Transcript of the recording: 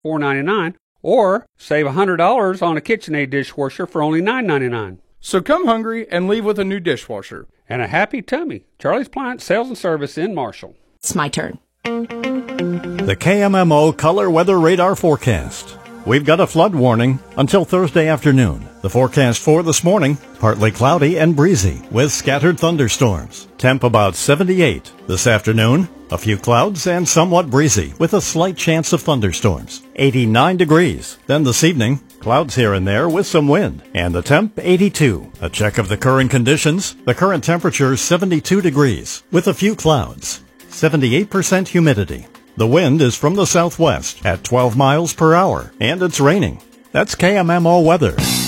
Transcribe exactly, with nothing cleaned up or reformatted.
four ninety-nine, or save one hundred dollars on a KitchenAid dishwasher for only nine ninety-nine. So come hungry and leave with a new dishwasher. And a happy tummy. Charlie's Appliance Sales and Service in Marshall. It's my turn. The K M M O Color Weather Radar Forecast. We've got a flood warning until Thursday afternoon. The forecast for this morning, partly cloudy and breezy with scattered thunderstorms. Temp about seventy-eight. This afternoon, a few clouds and somewhat breezy with a slight chance of thunderstorms. eighty-nine degrees. Then this evening, clouds here and there with some wind. And the temp, eighty-two. A check of the current conditions. The current temperature, seventy-two degrees with a few clouds. seventy-eight percent humidity. The wind is from the southwest at twelve miles per hour, and it's raining. That's K M M O weather.